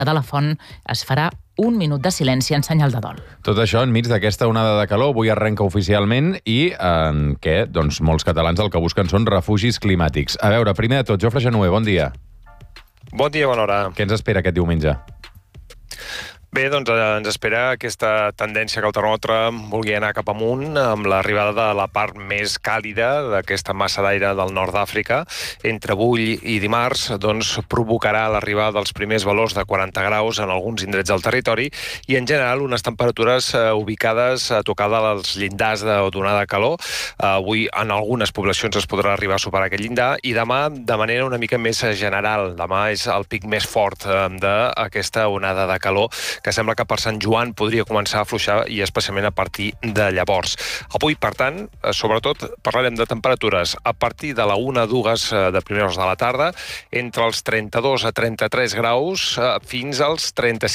de la Font es farà un minut de silenci en senyal de dol. Tot això enmig d'aquesta onada de calor avui arrenca oficialment i en què molts catalans el que busquen són refugis climàtics. A veure, primer de tot, Jofre Genuer, bon dia. Bon dia, bona hora. Què ens espera aquest diumenge? Bé, doncs ens espera aquesta tendència que el termòmetre vulgui anar cap amunt amb l'arribada de la part més càlida d'aquesta massa d'aire del nord d'Àfrica. Entre avui i dimarts doncs, provocarà l'arribada dels primers valors de 40 graus en alguns indrets del territori i, en general, unes temperatures ubicades a tocar dels llindars d'onada de calor. Avui, en algunes poblacions es podrà arribar a superar aquest llindar i demà, de manera una mica més general. Demà és el pic més fort d'aquesta onada de calor que sembla que per Sant Joan podria començar a afluixar i especialment a partir de llavors. Avui, per tant, sobretot parlarem de temperatures a partir de la 1-2 de primeres hores de la tarda, entre els 32 a 33 graus fins als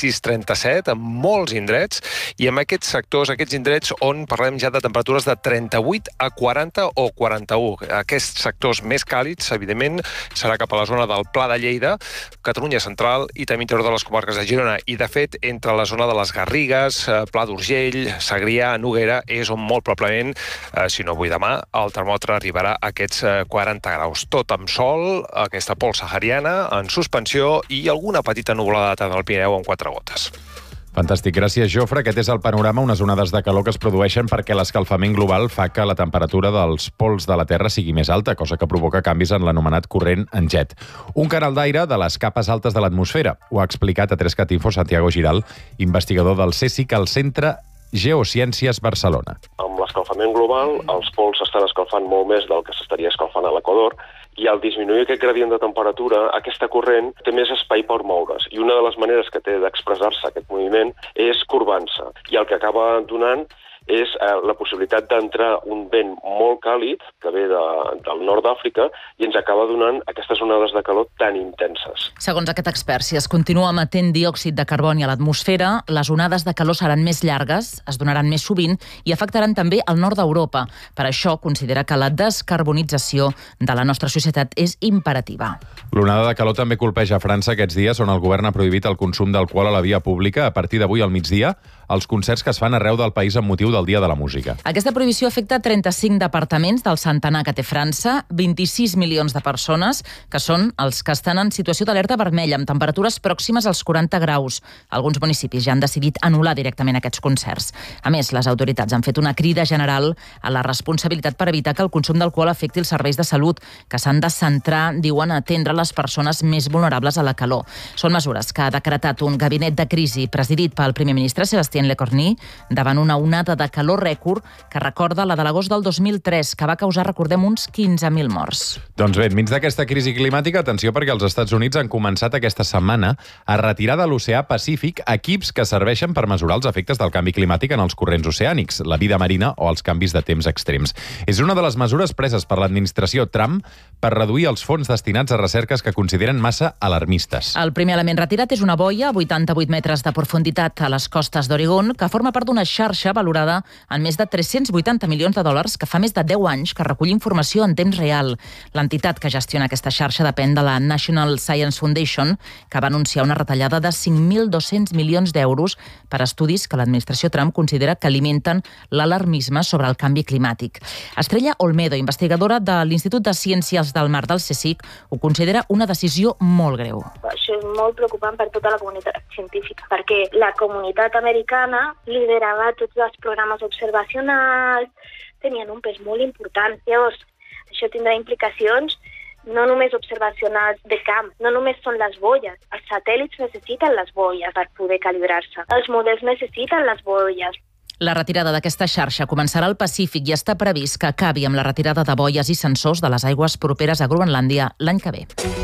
36-37 en molts indrets i en aquests sectors, aquests indrets on parlem ja de temperatures de 38 a 40 o 41. Aquests sectors més càlids, evidentment, serà cap a la zona del Pla de Lleida, Catalunya Central i també interior de les comarques de Girona. I, de fet, entre la zona de les Garrigues, Pla d'Urgell, Segrià, Noguera, és on molt probablement, si no avui demà, el termòmetre arribarà a aquests 40 graus. Tot amb sol, aquesta pols sahariana en suspensió i alguna petita nuvolada de tarda al Pirineu amb 4 gotes. Fantàstic, gràcies, Jofre. Aquest és el panorama, unes onades de calor que es produeixen perquè l'escalfament global fa que la temperatura dels pols de la Terra sigui més alta, cosa que provoca canvis en l'anomenat corrent en jet. Un canal d'aire de les capes altes de l'atmosfera. Ho ha explicat a 3cat Info Santiago Giral, investigador del CSIC al Centre Geociències Barcelona. Amb l'escalfament global, els pols s'estan escalfant molt més del que s'estaria escalfant a l'Equador, i al disminuir aquest gradient de temperatura, aquesta corrent té més espai per moure's. I una de les maneres que té d'expressar-se aquest moviment és corbant-se. I el que acaba donant és la possibilitat d'entrar un vent molt càlid que ve del nord d'Àfrica i ens acaba donant aquestes onades de calor tan intenses. Segons aquest expert, si es continua emetent diòxid de carboni a l'atmosfera, les onades de calor seran més llargues, es donaran més sovint i afectaran també el nord d'Europa. Per això considera que la descarbonització de la nostra societat és imperativa. L'onada de calor també colpeja França aquests dies, on el govern ha prohibit el consum d'alcohol a la via pública. A partir d'avui al migdia, els concerts que es fan arreu del país amb motiu del Dia de la Música. Aquesta prohibició afecta 35 departaments del centenar que té França, 26 milions de persones, que són els que estan en situació d'alerta vermella, amb temperatures pròximes als 40 graus. Alguns municipis ja han decidit anul·lar directament aquests concerts. A més, les autoritats han fet una crida general a la responsabilitat per evitar que el consum d'alcohol afecti els serveis de salut, que s'han de centrar, diuen, a atendre les persones més vulnerables a la calor. Són mesures que ha decretat un gabinet de crisi presidit pel primer ministre Sébastien Lecornu davant una onada de calor rècord que recorda la de l'agost del 2003, que va causar, recordem, uns 15.000 morts. Doncs bé, enmig d'aquesta crisi climàtica, atenció perquè els Estats Units han començat aquesta setmana a retirar de l'oceà Pacífic equips que serveixen per mesurar els efectes del canvi climàtic en els corrents oceànics, la vida marina o els canvis de temps extrems. És una de les mesures preses per l'administració Trump per reduir els fons destinats a recerques que consideren massa alarmistes. El primer element retirat és una boia a 88 metres de profunditat a les costes d'Oregon, que forma part d'una xarxa valorada en més de 380 milions de dòlars que fa més de 10 anys que recull informació en temps real. L'entitat que gestiona aquesta xarxa depèn de la National Science Foundation, que va anunciar una retallada de 5.200 milions d'euros per estudis que l'administració Trump considera que alimenten l'alarmisme sobre el canvi climàtic. Estrella Olmedo, investigadora de l'Institut de Ciències del Mar del CSIC, ho considera una decisió molt greu. Això és molt preocupant per tota la comunitat científica, perquè la comunitat americana liderava tots els programes observacionals, tenien un pes molt important. Llavors, això tindrà implicacions no només observacionals de camp, no només són les boies. Els satèl·lits necessiten les boies per poder calibrar-se. Els models necessiten les boies. La retirada d'aquesta xarxa començarà al Pacífic i està previst que acabi amb la retirada de boies i sensors de les aigües properes a Groenlàndia l'any que ve.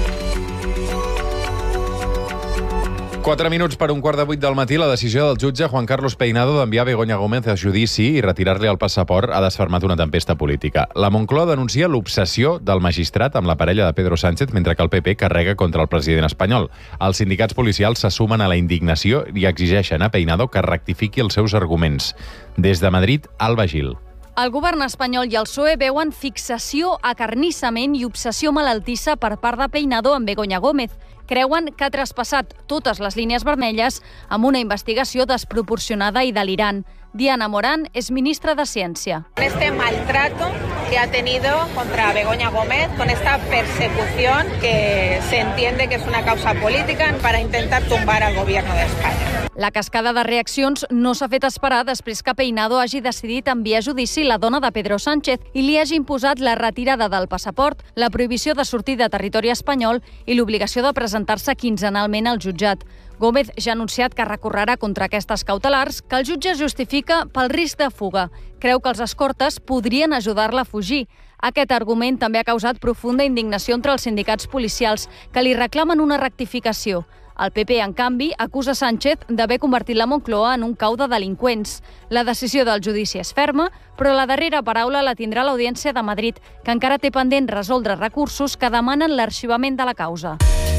4 minuts per 7:15 del matí, la decisió del jutge Juan Carlos Peinado d'enviar Begoña Gómez a judici i retirar-li el passaport ha desfermat una tempesta política. La Moncloa denuncia l'obsessió del magistrat amb la parella de Pedro Sánchez mentre que el PP carrega contra el president espanyol. Els sindicats policials se sumen a la indignació i exigeixen a Peinado que rectifiqui els seus arguments. Des de Madrid, Alba Gil. El govern espanyol i el PSOE veuen fixació, acarnissament i obsessió malaltissa per part de Peinado amb Begoña Gómez, creuen que ha traspassat totes les línies vermelles amb una investigació desproporcionada i delirant. Diana Morán es ministra de Ciència. Este maltrato que ha tenido contra Begoña Gómez, con esta persecución que se entiende que es una causa política para intentar tumbar al gobierno de España. La cascada de reaccions no s'ha fet esperar després que Peinado hagi decidit enviar a judici la dona de Pedro Sánchez i li hagi imposat la retirada del passaport, la prohibició de sortir de territori espanyol i l'obligació de presentar-se quinzenalment al jutjat. Gómez ja ha anunciat que recorrerà contra aquestes cautelars, que el jutge justifica pel risc de fuga. Creu que els escortes podrien ajudar-la a fugir. Aquest argument també ha causat profunda indignació entre els sindicats policials, que li reclamen una rectificació. El PP, en canvi, acusa Sánchez d'haver convertit la Moncloa en un cau de delinqüents. La decisió del judici és ferma, però la darrera paraula la tindrà l'Audiència de Madrid, que encara té pendent resoldre recursos que demanen l'arxivament de la causa.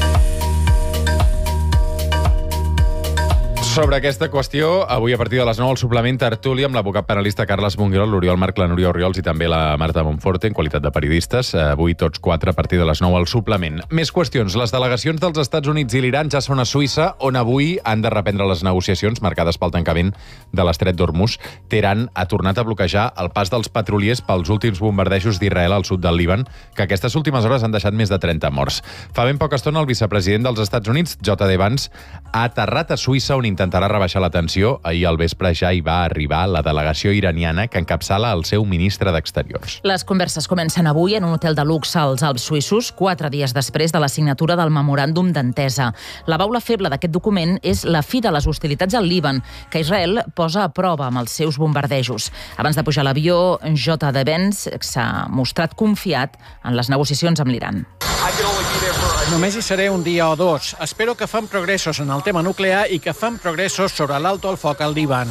Sobre aquesta qüestió, avui a partir de les 9 al suplement tertúlia amb l'advocat penalista Carles Monguirol, l'Oriol Marc, la Núria Orriols i també la Marta Monforte, en qualitat de periodistes. Avui tots 4 a partir de les 9 al suplement. Més qüestions. Les delegacions dels Estats Units i l'Iran ja són a Suïssa, on avui han de reprendre les negociacions marcades pel tancament de l'estret d'Hormuz. Teheran ha tornat a bloquejar el pas dels petroliers pels últims bombardejos d'Israel al sud del Líban, que aquestes últimes hores han deixat més de 30 morts. Fa ben poca estona el vicepresident dels Estats Units, J.D. Vance, ha aterrat a Suïssa, on intentarà rebaixar la tensió. Ahir al vespre ja hi va arribar la delegació iraniana que encapçala el seu ministre d'Exteriors. Les converses comencen avui en un hotel de luxe als Alps suïssos, 4 dies després de la signatura del memoràndum d'entesa. La baula feble d'aquest document és la fi de les hostilitats al Líban, que Israel posa a prova amb els seus bombardejos. Abans de pujar a l'avió, J.D. Vance s'ha mostrat confiat en les negociacions amb l'Iran. Només hi seré un dia o 2. Espero que fem progressos en el tema nuclear i que fem progressos sobre l'alto al foc al Líban.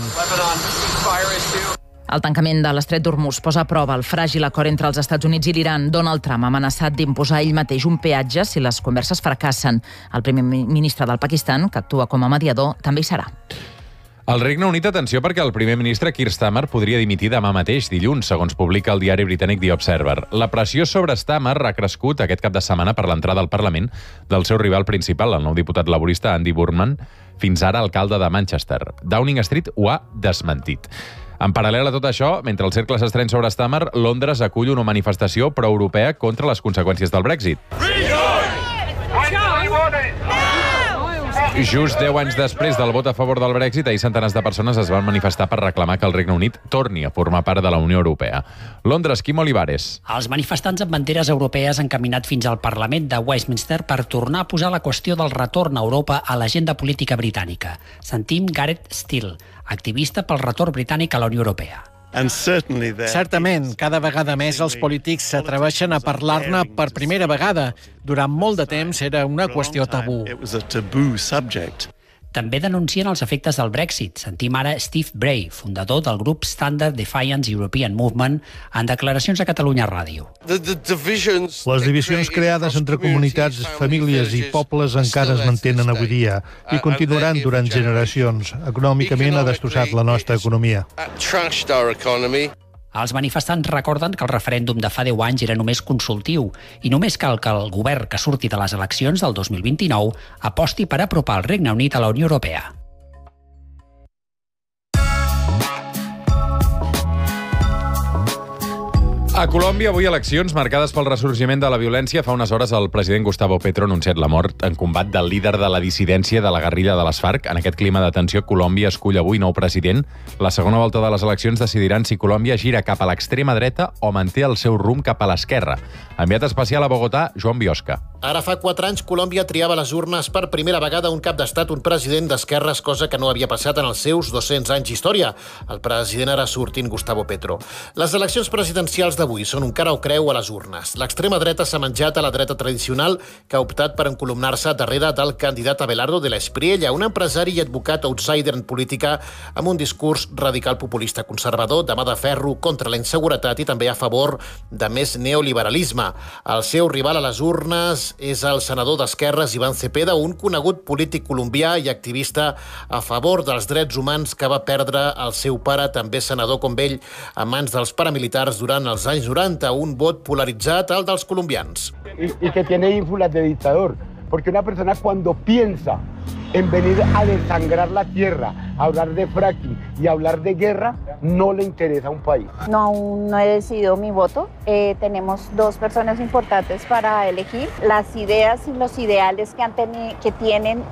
El tancament de l'estret d'Hormuz posa a prova el fràgil acord entre els Estats Units i l'Iran. Donald Trump ha amenaçat d'imposar ell mateix un peatge si les converses fracassen. El primer ministre del Pakistan, que actua com a mediador, també hi serà. El Regne Unit, atenció, perquè el primer ministre Keir Starmer podria dimitir demà mateix, dilluns, segons publica el diari britànic The Observer. La pressió sobre Starmer ha crescut aquest cap de setmana per l'entrada al Parlament del seu rival principal, el nou diputat laborista Andy Burnham, fins ara alcalde de Manchester. Downing Street ho ha desmentit. En paral·lel a tot això, mentre els cercles estrenys sobre Starmer, Londres acull una manifestació proeuropea contra les conseqüències del Brexit. Just 10 anys després del vot a favor del Brexit, ahir centenars de persones es van manifestar per reclamar que el Regne Unit torni a formar part de la Unió Europea. Londres, Quim Olivares. Els manifestants amb banderes europees han caminat fins al Parlament de Westminster per tornar a posar la qüestió del retorn a Europa a l'agenda política britànica. Sentim Gareth Steele, activista pel retorn britànic a la Unió Europea. Certament, cada vegada més els polítics s'atreveixen a parlar-ne per primera vegada. Durant molt de temps era una qüestió tabú. També denuncien els efectes del Brexit. Sentim ara Steve Bray, fundador del grup Standard Defiance European Movement, en declaracions a Catalunya Ràdio. Les divisions creades entre comunitats, famílies i pobles encara es mantenen avui dia i continuaran durant generacions. Econòmicament ha destrossat la nostra economia. Els manifestants recorden que el referèndum de fa 10 anys era només consultiu i només cal que el govern que surti de les eleccions del 2029 aposti per apropar el Regne Unit a la Unió Europea. A Colòmbia, avui eleccions marcades pel ressorgiment de la violència. Fa unes hores el president Gustavo Petro ha anunciat la mort en combat del líder de la dissidència de la guerrilla de les FARC. En aquest clima de tensió, Colòmbia escull avui nou president. La segona volta de les eleccions decidiran si Colòmbia gira cap a l'extrema dreta o manté el seu rumb cap a l'esquerra. Enviat especial a Bogotà, Joan Biosca. Ara fa 4 anys, Colòmbia triava les urnes per primera vegada un cap d'estat, un president d'esquerres, cosa que no havia passat en els seus 200 anys d'història. El president ara sortint, Gustavo Petro. Les eleccions presidencials d'avui són un cara o creu a les urnes. L'extrema dreta s'ha menjat a la dreta tradicional, que ha optat per encolumnar-se darrere del candidat Abelardo de la Espriella, un empresari i advocat outsider en política amb un discurs radical populista conservador, de mà de ferro contra la inseguretat i també a favor de més neoliberalisme. El seu rival a les urnes és el senador d'Esquerres Iván Cepeda, un conegut polític colombià i activista a favor dels drets humans que va perdre el seu pare, també senador com ell, a mans dels paramilitars durant els anys 90, un vot polaritzat, el dels colombians. Y que tiene ínfulas de dictador, porque una persona cuando piensa en venir a desangrar la tierra, a hablar de fracking y hablar de guerra, no le interesa a un país. No, aún no he decidido mi voto. Tenemos 2 personas importantes para elegir. Las ideas y los ideales que tienen